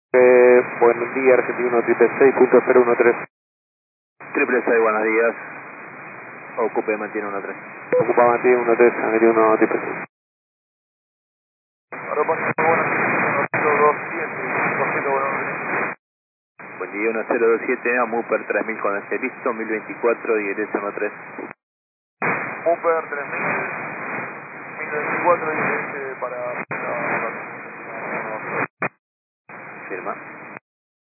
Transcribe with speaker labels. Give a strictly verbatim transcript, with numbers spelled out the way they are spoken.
Speaker 1: Eh, buen día, Argentino triple seis punto cero uno tres.
Speaker 2: Triple seis, buenos días. Ocupe, mantiene uno tres.
Speaker 1: Ocupa mantiene uno tres, Argentino triple seis.
Speaker 2: Buen día, uno cero dos siete, a Mooper tres mil con este listo, mil veinticuatro y el uno tres.
Speaker 3: Mooper tres mil, mil veinticuatro y el para...
Speaker 2: Firma.